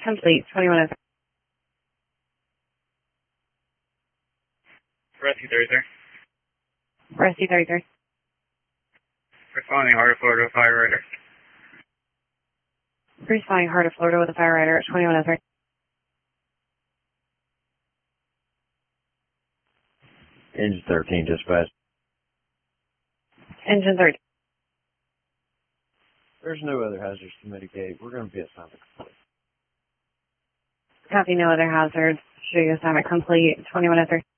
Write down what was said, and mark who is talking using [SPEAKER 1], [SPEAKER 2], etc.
[SPEAKER 1] complete, 2103.
[SPEAKER 2] Rescue 33.
[SPEAKER 1] Rescue 33.
[SPEAKER 2] Responding Heart of Florida Fire Rider.
[SPEAKER 1] Responding Heart of Florida with a fire rider at 2103.
[SPEAKER 3] Engine 13, dispatch.
[SPEAKER 1] Engine 13.
[SPEAKER 3] There's no other hazards to mitigate. We're going to be assignment complete.
[SPEAKER 1] Copy, no other hazards. Show you assignment complete, 2103.